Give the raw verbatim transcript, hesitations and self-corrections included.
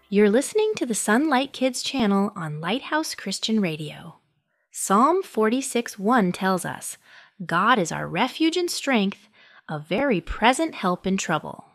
You're listening to the Sunlight Kids channel on Lighthouse Christian Radio. Psalm forty-six one tells us, God is our refuge and strength, a very present help in trouble.